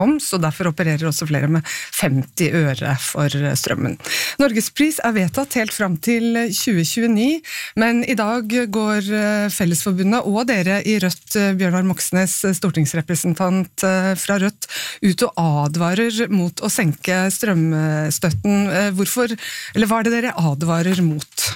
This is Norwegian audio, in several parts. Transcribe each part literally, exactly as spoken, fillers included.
så derfor opererer også flere med femti øre for strømmen. Norgespris er vedtatt helt fram til tjue tjueni, men i dag går Fellesforbundet og dere i Rødt, Bjørnar Moxnes, stortingsrepresentant fra Rødt, ut og advarer mot å senke strømstøtten. Hvorfor, eller hva er det dere advarer mot?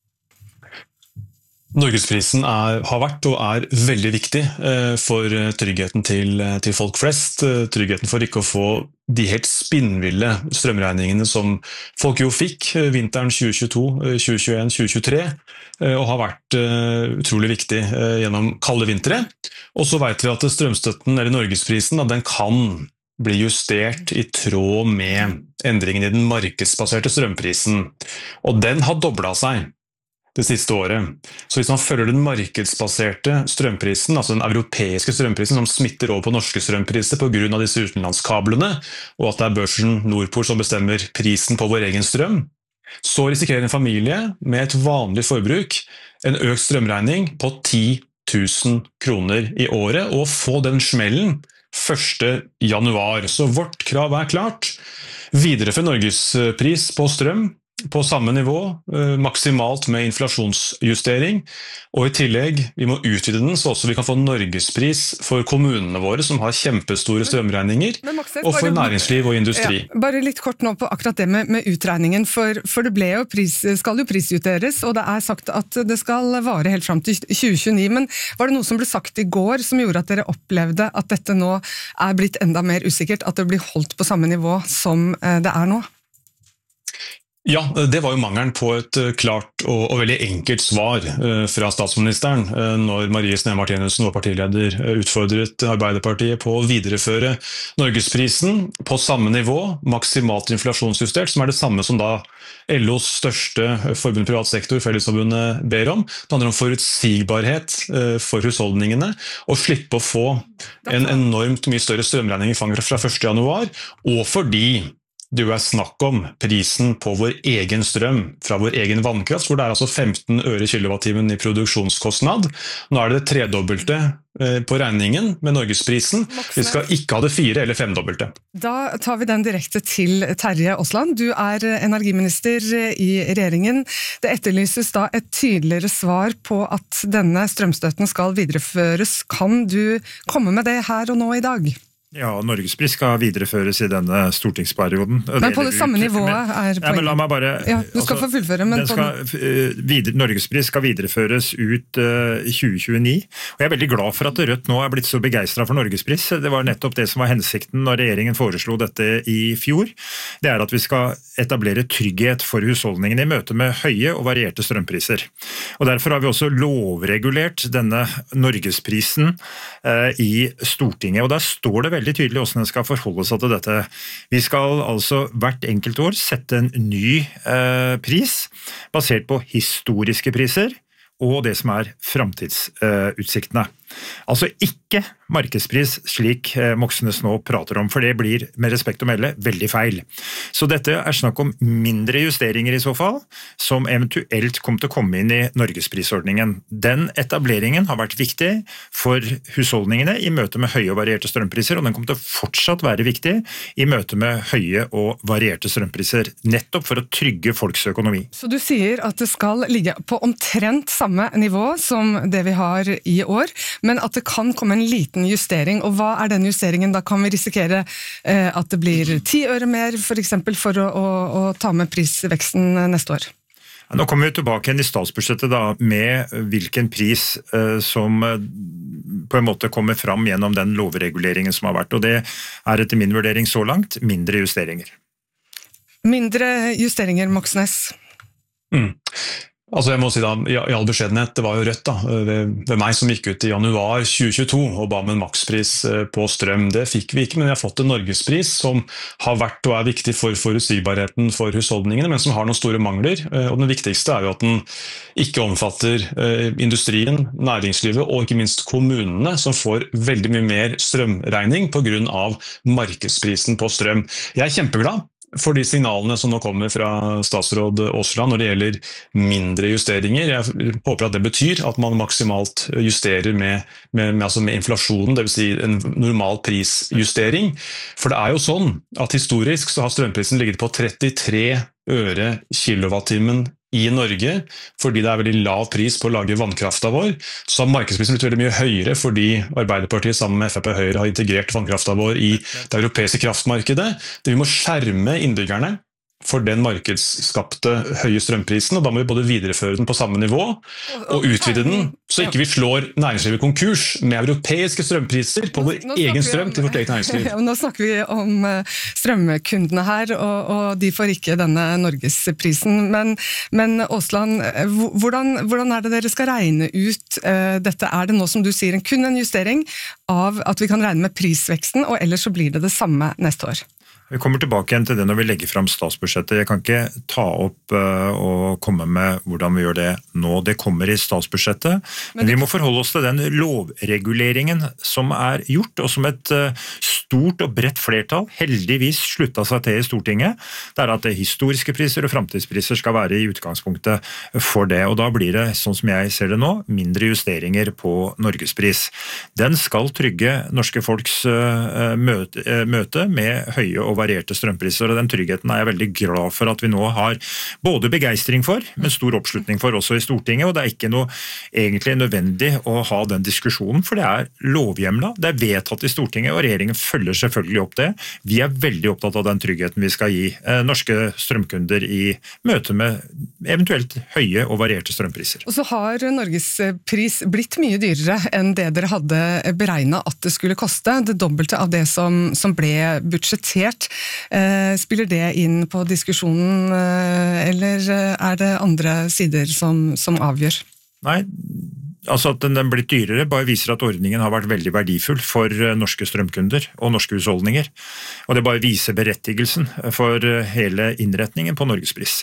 Norgesprisen er, har vært og er veldig viktig eh, for tryggheten til, til folk flest, tryggheten for ikke å få de helt spinnville strømregningene som folk jo fikk vinteren tjue tjueto, tjue tjueen, tjue tjuetre, eh, og har vært eh, utrolig viktig eh, gjennom kalde vintre. Og så vet vi at strømstøtten, eller Norgesprisen, den kan bli justert i tråd med endringen i den markedsbaserte strømprisen, og den har doblet seg det siste året. Så hvis man følger den markedsbaserte strømprisen, altså den europeiske strømprisen som smitter over på norske strømpriser på grunn av disse utenlandskablene, og at det er børsen Nordpol som bestemmer prisen på vår egen strøm, så risikerer en familie med et vanlig forbruk en økt strømregning på ti tusen kroner i året, og få den smellen første januar. Så vårt krav er klart. Viderefør Norgespris på strøm, på samme nivå, maksimalt med inflasjonsjustering, og i tillegg, vi må utvide den, så også vi kan få Norgespris for kommunene våre, som har kjempestore strømregninger, men, men Moxnes, og for næringsliv og industri. Ja, bare litt kort nå på akkurat det med, med utregningen, for, for det ble jo pris, skal jo prisjuteres, og det er sagt at det skal vare helt frem til tjue tjueni, men var det noe som ble sagt i går som gjorde at dere opplevde at dette nå er blitt enda mer usikkert, at det blir holdt på samme nivå som det er nå? Ja, det var jo mangelen på et klart og, og veldig enkelt svar uh, fra statsministeren uh, når Marie Sneve Martinussen, vår partileder, uh, utfordret Arbeiderpartiet på å videreføre Norgesprisen på samme nivå, maksimalt inflasjonsjustert, som er det samme som da L O's største forbund privat sektor, Fellesforbundet, ber om. Det handler om forutsigbarhet uh, for husholdningene, og slippe å få en enormt mye større strømregning i fanget fra første januar, og fordi det er snakk om prisen på vår egen strøm fra vår egen vannkraft, hvor det er altså femten øre kilowattimen i produksjonskostnad. Nå er det det tredobbelte på regningen med Norgesprisen. Vi skal ikke ha det fire- eller femdobbelte. Da tar vi den direkte til Terje Aasland. Du er energiminister i regjeringen. Det etterlyses da et tydeligere svar på at denne strømstøtten skal videreføres. Kan du komme med det her og nå i dag? Ja, Norgespris skal videreføres i denne stortingsperioden. Men på det samme ut, nivået er poenget. Ja, men la meg bare... Ja, du skal altså, få fullføre, men... Skal, uh, videre, Norgespris skal videreføres ut uh, i tjue tjueni, og jeg er veldig glad for at Rødt nå er blitt så begeistret for Norgespris. Det var nettopp det som var hensikten når regjeringen foreslo dette i fjor. Det er at vi skal etablere trygghet for husholdningene i møte med høye og varierte strømpriser. Og derfor har vi også lovregulert denne Norgesprisen uh, i Stortinget, og der står det veldig tydelig hvordan den skal forholde seg til dette. Vi skal altså hvert enkelt år sette en ny eh, pris, basert på historiske priser, og det som er fremtidsutsiktene. Altså ikke markedspris slik Moxnes nå prater om, for det blir med respekt å melde veldig feil. Så dette er snakk om mindre justeringer i så fall, som eventuelt kommer til å komme inn i Norgesprisordningen. Den etableringen har vært viktig for husholdningene i møte med høye og varierte strømpriser, og den kommer til å fortsatt være viktig i møte med høye og varierte strømpriser, nettopp for å trygge folks økonomi. Så du sier at det skal ligge på omtrent samme nivå som det vi har i år, men at det kan komme en liten justering, og hva er den justeringen? Da kan vi risikere eh, at det blir ti øre mer, for eksempel, for å, å, å ta med prisveksten neste år. Nå kommer vi tilbake igjen i statsbudsjettet da, med hvilken pris eh, som eh, på en måte kommer fram gjennom den lovreguleringen som har vært, og det er etter min vurdering så langt mindre justeringer. Mindre justeringer, Moxnes. Mm. Altså jeg må si da, i all beskjedenhet, det var jo Rødt da, ved, ved meg som gikk ut i januar tjue tjueto og ba om en makspris på strøm. Det fikk vi ikke, men vi har fått en Norgespris som har vært og er viktig for forutsigbarheten for husholdningene, men som har noen store mangler. Og den viktigste er jo at den ikke omfatter industrien, næringslivet og ikke minst kommunene, som får veldig mye mer strømregning på grunn av markedsprisen på strøm. Jeg er kjempeglad for de signalene som nå kommer fra statsråd Aasland når det gjelder mindre justeringer. Jeg håper at det betyr at man maksimalt justerer med, med, med, altså med inflasjonen, det vil si en normal prisjustering. For det er jo sånn at historisk så har strømprisen ligget på trettitre øre kilowattimen i Norge, fordi det er veldig lav pris på å lage vannkrafta vår, så har markedsprisen blitt veldig mye høyere fordi Arbeiderpartiet sammen med F F P og Høyre har integrert vannkrafta vår i det europeiske kraftmarkedet. Det vi må skjerme innbyggerne for den markedsskapte høye strømprisen, og da må vi både videreføre den på samme nivå og utvide den, så ikke vi slår næringslivet konkurs med europeiske strømpriser på vår egen strøm til vårt eget næringsliv. Ja, nå snakker vi om strømkundene her, og, og de får ikke denne Norgesprisen. Men, men Aasland, hvordan, hvordan er det dere skal regne ut uh, dette? Er det nå, som du sier, kun en justering av at vi kan regne med prisveksten, og ellers så blir det det samme neste år? Vi kommer tilbake igjen til det når vi legger frem statsbudsjettet. Jeg kan ikke ta opp uh, og komme med hvordan vi gjør det nå. Det kommer i statsbudsjettet, men, men vi må forholde oss til den lovreguleringen som er gjort, og som et uh, stort og bredt flertall heldigvis sluttet seg til i Stortinget. Det er at det historiske priser og fremtidspriser skal være i utgangspunktet for det, og da blir det, sånn som jeg ser det nå, mindre justeringer på Norgespris. Den skal trygge norske folks uh, møte, uh, møte med høye og varierte strømpriser, og den tryggheten er jeg veldig glad for at vi nå har både begeistring for, men stor oppslutning for også i Stortinget, og det er ikke noe egentlig nødvendig å ha den diskusjonen, for det er lovhjemla, det er vedtatt i Stortinget, og regjeringen følger selvfølgelig opp det. Vi er veldig opptatt av den tryggheten vi skal gi eh, norske strømkunder i møte med eventuelt høye og varierte strømpriser. Og så har Norgespris blitt mye dyrere enn det dere hadde beregnet at det skulle koste, det dobbelte av det som, som ble budsjettert. Spiller det inn på diskusjonen, eller er det andre sider som, som avgjør? Nei, altså at den, den blitt dyrere bare viser at ordningen har vært veldig verdifull for norske strømkunder og norske husholdninger. Og det bare viser berettigelsen for hele innretningen på Norgespris.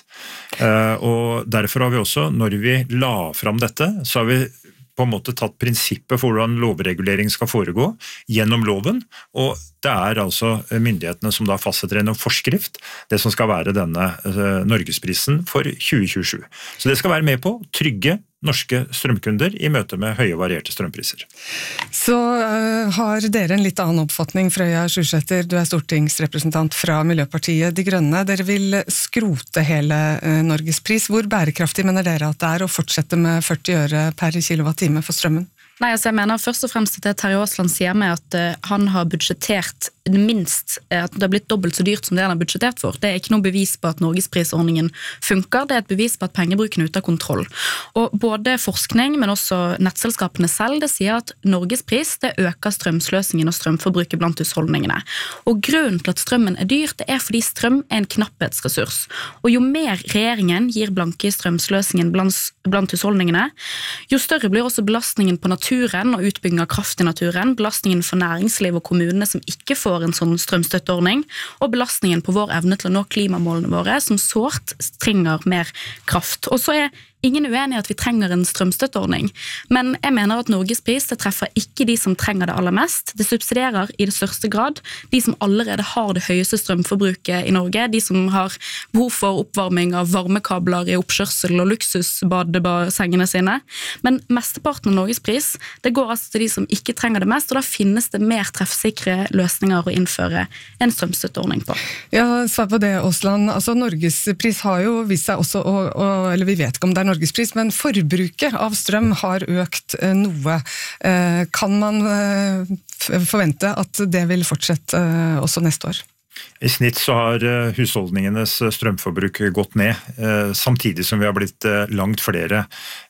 Og derfor har vi også, når vi la fram dette, så har vi på en måte tatt prinsippet for hvordan lovregulering skal foregå gjennom loven, og det er altså myndighetene som da fastsetter en forskrift, det som skal være denne uh, Norgesprisen for tjue tjuesju. Så det skal være med på å trygge norske strømkunder i møte med høye varierte strømpriser. Så uh, har dere en litt annen oppfatning, Frøya Sjusæter, du er stortingsrepresentant fra Miljøpartiet De Grønne. Dere vil skrote hele uh, Norgespris. Hvor bærekraftig mener dere at det er å fortsette med førti øre per kilowattime for strømmen? Nei, altså jeg mener først og fremst at det Terje Aasland sier med at uh, han har budsjettert minst, uh, at det har blitt dobbelt så dyrt som det han har budsjettert for. Det er ikke noe bevis på at Norgesprisordningen funker, det er et bevis på at pengebruken er ute av kontroll. Og både forskning, men også nettselskapene selv, det sier at Norgespris det øker strømsløsingen og strømforbruket blant husholdningene. Og grunnen til at strømmen er dyr, det er fordi strøm er en knapphetsressurs. Og jo mer regjeringen gir blanke i strømsløsingen blant, blant husholdningene, jo større blir også belastningen på naturen og utbygging av kraft i naturen, belastningen for næringsliv og kommunene som ikke får en sånn strømstøtteordning, og belastningen på vår evne til å nå klimamålene våre, som sårt trenger mer kraft. Og så er ingen uenig i at vi trenger en strømstøtteordning, men jeg mener at Norgespris det treffer ikke de som trenger det aller mest. Det subsidierer i det største grad de som allerede har det høyeste strømforbruket i Norge, de som har behov for oppvarming av varmekabler i oppkjørsel og luksusbadesengene sine. Men mesteparten av Norgespris det går altså til de som ikke trenger det mest, og da finnes det mer treffsikre løsninger å innføre en strømstøtteordning på. Ja, svar på det, Aasland. Altså, Norgespris har jo vist seg også, å, å, eller vi vet ikke om det er Norgespris, men forbruket av strøm har økt noe. Kan man forvente at det vil fortsette også neste år? I snitt så har husholdningenes strømforbruk gått ned, samtidig som vi har blitt langt flere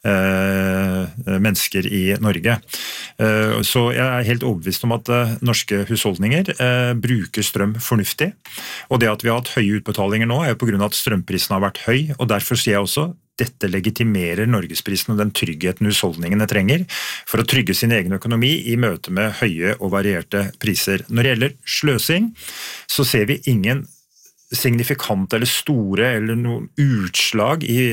mennesker i Norge. Så jeg er helt overbevist om at norske husholdninger bruker strøm fornuftig, og det at vi har hatt høye utbetalinger nå er jo på grunn av at strømprisen har vært høy, og derfor sier jeg også dette legitimerer Norgesprisen og den tryggheten husholdningene trenger for å trygge sin egen økonomi i møte med høye og varierte priser. Når det gjelder sløsing, så ser vi ingen signifikant eller store eller noen utslag i